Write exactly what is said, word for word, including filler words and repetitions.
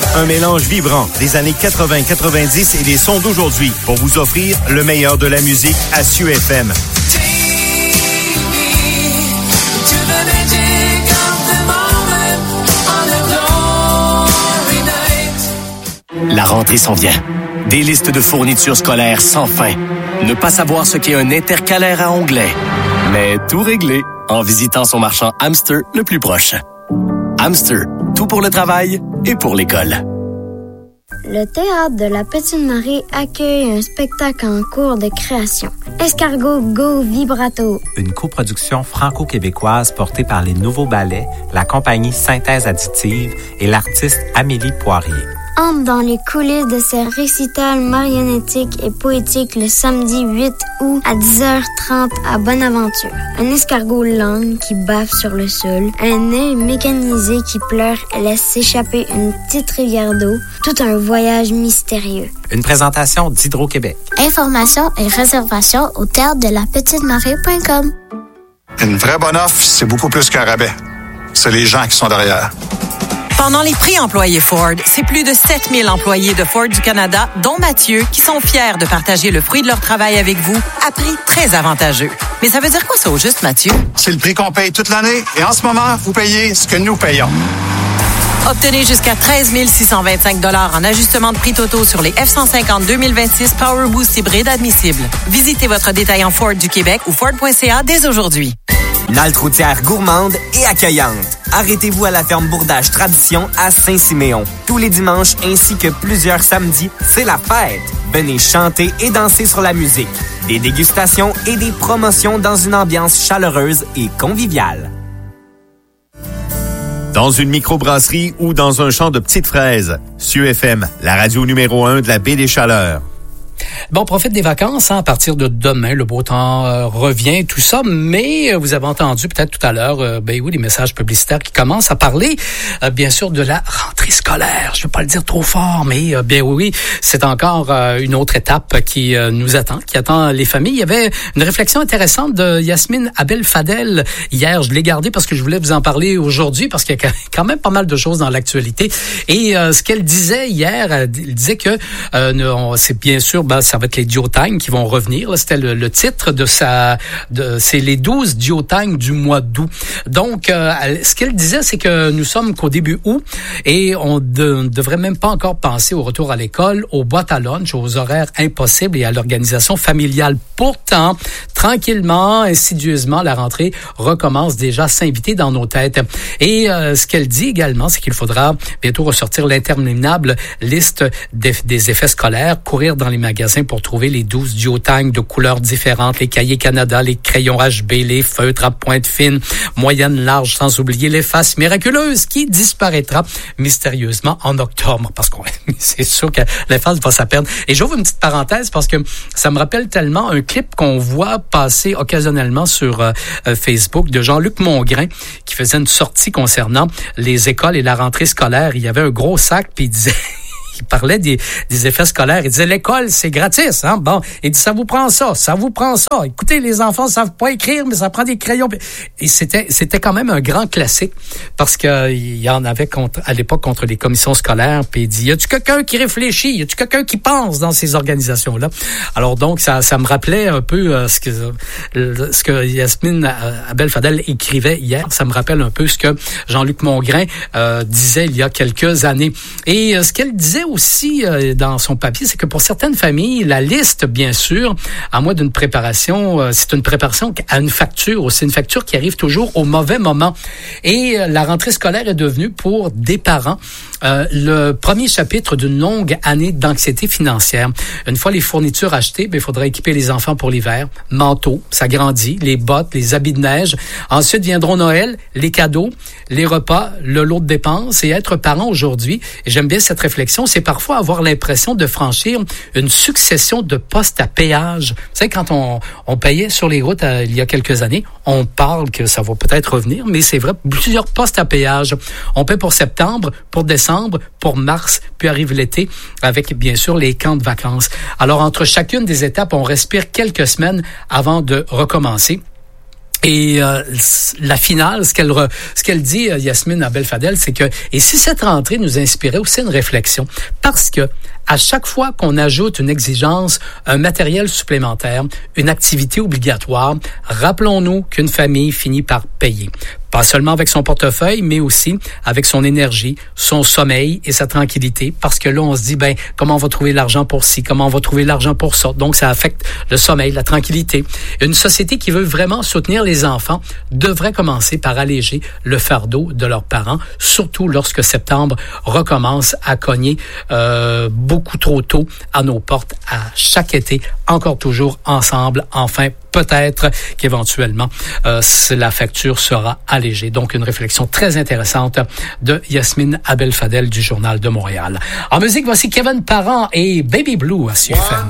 Un mélange vibrant des années quatre-vingts quatre-vingt-dix et des sons d'aujourd'hui pour vous offrir le meilleur de la musique à S U F M. La rentrée s'en vient. Des listes de fournitures scolaires sans fin. Ne pas savoir ce qu'est un intercalaire à onglet. Mais tout réglé en visitant son marchand Hamster le plus proche. Hamster, tout pour le travail et pour l'école. Le Théâtre de la Petite Marie accueille un spectacle en cours de création. Escargot Go Vibrato. Une coproduction franco-québécoise portée par les Nouveaux Ballets, la compagnie Synthèse Additive et l'artiste Amélie Poirier. Entre dans les coulisses de ce récital marionnettique et poétique le samedi huit août à dix heures trente à Bonaventure. Un escargot lent qui bave sur le sol, un œil mécanisé qui pleure et laisse s'échapper une petite rivière d'eau, tout un voyage mystérieux. Une présentation d'Hydro-Québec. Informations et réservations au théâtre de la petite marie point com. Une vraie bonne offre, c'est beaucoup plus qu'un rabais. C'est les gens qui sont derrière. Pendant les prix employés Ford, c'est plus de sept mille employés de Ford du Canada, dont Mathieu, qui sont fiers de partager le fruit de leur travail avec vous à prix très avantageux. Mais ça veut dire quoi ça au juste, Mathieu? C'est le prix qu'on paye toute l'année et en ce moment, vous payez ce que nous payons. Obtenez jusqu'à treize mille six cent vingt-cinq dollars en ajustement de prix totaux sur les F cent cinquante deux mille vingt-six Power Boost hybride admissibles. Visitez votre détaillant Ford du Québec ou Ford point C A dès aujourd'hui. Une halte routière gourmande et accueillante. Arrêtez-vous à la ferme Bourdage Tradition à Saint-Siméon. Tous les dimanches ainsi que plusieurs samedis, c'est la fête. Venez chanter et danser sur la musique. Des dégustations et des promotions dans une ambiance chaleureuse et conviviale. Dans une microbrasserie ou dans un champ de petites fraises, S U F M, la radio numéro un de la baie des Chaleurs. Bon, on profite des vacances, hein, à partir de demain, le beau temps euh, revient, tout ça, mais euh, vous avez entendu peut-être tout à l'heure, euh, ben oui, les messages publicitaires qui commencent à parler, euh, bien sûr, de la rentrée scolaire. Je ne veux pas le dire trop fort, mais euh, bien oui, c'est encore euh, une autre étape qui euh, nous attend, qui attend les familles. Il y avait une réflexion intéressante de Yasmine Abel-Fadel hier. Je l'ai gardée parce que je voulais vous en parler aujourd'hui, parce qu'il y a quand même pas mal de choses dans l'actualité. Et euh, ce qu'elle disait hier, elle disait que euh, c'est bien sûr, ben, ça va être les duotangs qui vont revenir. Là, c'était le, le titre de sa... De, c'est les douze duotangs du mois d'août. Donc, euh, ce qu'elle disait, c'est que nous sommes qu'au début août et on ne devrait même pas encore penser au retour à l'école, aux boîtes à lunch, aux horaires impossibles et à l'organisation familiale. Pourtant, tranquillement, insidieusement, la rentrée recommence déjà à s'inviter dans nos têtes. Et euh, ce qu'elle dit également, c'est qu'il faudra bientôt ressortir l'interminable liste des, des effets scolaires, courir dans les magasins pour trouver les douze duotangs de couleurs différentes, les cahiers Canada, les crayons H B, les feutres à pointe fine, moyenne, large, sans oublier l'efface miraculeuse qui disparaîtra mystérieusement en octobre. Parce que c'est sûr que l'efface va s'en perdre. Et j'ouvre une petite parenthèse parce que ça me rappelle tellement un clip qu'on voit passer occasionnellement sur euh, Facebook de Jean-Luc Mongrain qui faisait une sortie concernant les écoles et la rentrée scolaire. Il y avait un gros sac puis il disait... Il parlait des, des effets scolaires. Il disait, l'école, c'est gratis, hein. Bon. Il dit, ça vous prend ça, ça vous prend ça. Écoutez, les enfants savent pas écrire, mais ça prend des crayons. Et c'était, c'était quand même un grand classique parce que il y en avait contre, à l'époque contre les commissions scolaires. Puis il dit, y a-tu quelqu'un qui réfléchit? Y a-tu quelqu'un qui pense dans ces organisations-là? Alors donc, ça, ça me rappelait un peu euh, ce que, euh, ce que Yasmine Abel-Fadel écrivait hier. Ça me rappelle un peu ce que Jean-Luc Mongrain euh, disait il y a quelques années. Et euh, ce qu'elle disait aussi euh, dans son papier, c'est que pour certaines familles, la liste, bien sûr, à moins d'une préparation, euh, c'est une préparation à une facture. C'est une facture qui arrive toujours au mauvais moment. Et euh, la rentrée scolaire est devenue, pour des parents, euh, le premier chapitre d'une longue année d'anxiété financière. Une fois les fournitures achetées, ben, il faudra équiper les enfants pour l'hiver. Manteaux, ça grandit, les bottes, les habits de neige. Ensuite viendront Noël, les cadeaux, les repas, le lot de dépenses. Et être parent aujourd'hui, et j'aime bien cette réflexion, c'est parfois avoir l'impression de franchir une succession de postes à péage. Vous savez, quand on, on payait sur les routes euh, il y a quelques années, on parle que ça va peut-être revenir, mais c'est vrai, plusieurs postes à péage. On paie pour septembre, pour décembre, pour mars, puis arrive l'été, avec bien sûr les camps de vacances. Alors, entre chacune des étapes, on respire quelques semaines avant de recommencer. Et euh, la finale, ce qu'elle re, ce qu'elle dit, Yasmine Abel-Fadel, c'est que et si cette rentrée nous inspirait aussi une réflexion, parce que à chaque fois qu'on ajoute une exigence, un matériel supplémentaire, une activité obligatoire, rappelons-nous qu'une famille finit par payer. Pas seulement avec son portefeuille, mais aussi avec son énergie, son sommeil et sa tranquillité. Parce que là, on se dit, ben, comment on va trouver l'argent pour ci? Comment on va trouver l'argent pour ça? Donc, ça affecte le sommeil, la tranquillité. Une société qui veut vraiment soutenir les enfants devrait commencer par alléger le fardeau de leurs parents, surtout lorsque septembre recommence à cogner euh, beaucoup trop tôt à nos portes à chaque été, encore toujours ensemble, enfin, peut-être qu'éventuellement, euh, la facture sera allégée. Donc, une réflexion très intéressante de Yasmine Abel-Fadel du Journal de Montréal. En musique, voici Kevin Parent et Baby Blue à C F M.